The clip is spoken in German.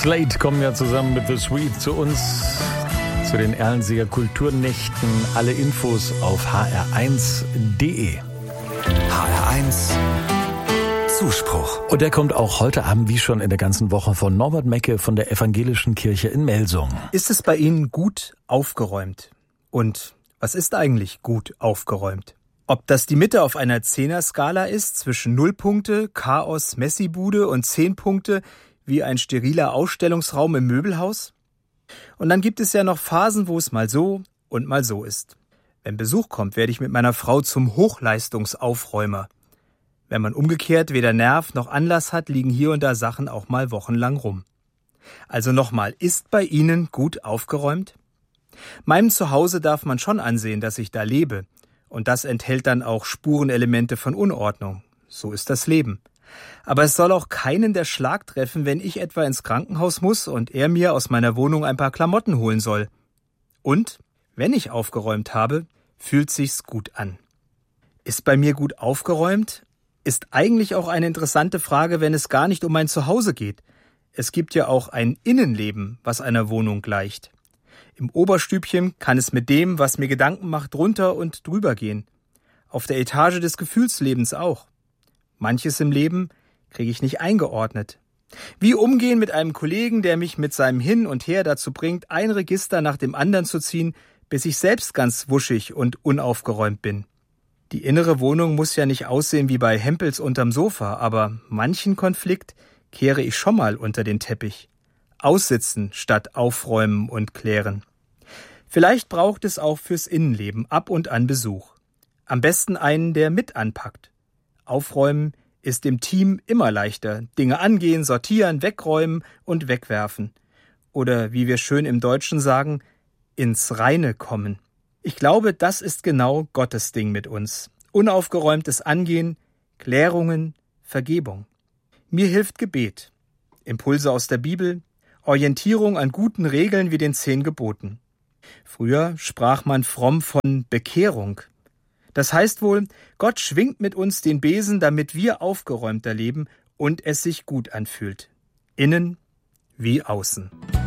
Slate kommen ja zusammen mit The Sweet zu uns, zu den Erlenseer Kulturnächten. Alle Infos auf hr1.de. HR1 Zuspruch. Und der kommt auch heute Abend, wie schon in der ganzen Woche, von Norbert Mecke von der Evangelischen Kirche in Melsung. Ist es bei Ihnen gut aufgeräumt? Und was ist eigentlich gut aufgeräumt? Ob das die Mitte auf einer 10er-Skala ist, zwischen 0 Punkte, Chaos, Messibude und 10 Punkte, wie ein steriler Ausstellungsraum im Möbelhaus? Und dann gibt es ja noch Phasen, wo es mal so und mal so ist. Wenn Besuch kommt, werde ich mit meiner Frau zum Hochleistungsaufräumer. Wenn man umgekehrt weder Nerv noch Anlass hat, liegen hier und da Sachen auch mal wochenlang rum. Also nochmal, ist bei Ihnen gut aufgeräumt? Meinem Zuhause darf man schon ansehen, dass ich da lebe. Und das enthält dann auch Spurenelemente von Unordnung. So ist das Leben. Aber es soll auch keinen der Schlag treffen, wenn ich etwa ins Krankenhaus muss und er mir aus meiner Wohnung ein paar Klamotten holen soll. Und, wenn ich aufgeräumt habe, fühlt sich's gut an. Ist bei mir gut aufgeräumt? Ist eigentlich auch eine interessante Frage, wenn es gar nicht um mein Zuhause geht. Es gibt ja auch ein Innenleben, was einer Wohnung gleicht. Im Oberstübchen kann es mit dem, was mir Gedanken macht, drunter und drüber gehen. Auf der Etage des Gefühlslebens auch. Manches im Leben kriege ich nicht eingeordnet. Wie umgehen mit einem Kollegen, der mich mit seinem Hin und Her dazu bringt, ein Register nach dem anderen zu ziehen, bis ich selbst ganz wuschig und unaufgeräumt bin. Die innere Wohnung muss ja nicht aussehen wie bei Hempels unterm Sofa, aber manchen Konflikt kehre ich schon mal unter den Teppich. Aussitzen statt aufräumen und klären. Vielleicht braucht es auch fürs Innenleben ab und an Besuch. Am besten einen, der mit anpackt. Aufräumen ist im Team immer leichter. Dinge angehen, sortieren, wegräumen und wegwerfen. Oder wie wir schön im Deutschen sagen, ins Reine kommen. Ich glaube, das ist genau Gottes Ding mit uns. Unaufgeräumtes Angehen, Klärungen, Vergebung. Mir hilft Gebet, Impulse aus der Bibel, Orientierung an guten Regeln wie den 10 Geboten. Früher sprach man fromm von Bekehrung. Das heißt wohl, Gott schwingt mit uns den Besen, damit wir aufgeräumter leben und es sich gut anfühlt. Innen wie außen.